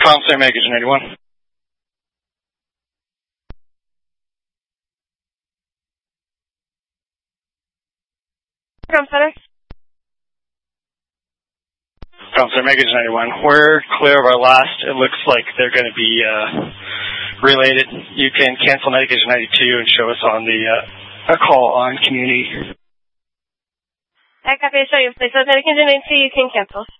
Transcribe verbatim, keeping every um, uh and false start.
Ground Center Megage ninety-one. Ground Center. Ground Center Megage ninety-one. We're clear of our last. It looks like they're going to be uh, related. You can cancel Megage ninety-two and show us on the uh, a call on community. I copy. Show you. Please, Megage ninety-two, you can cancel.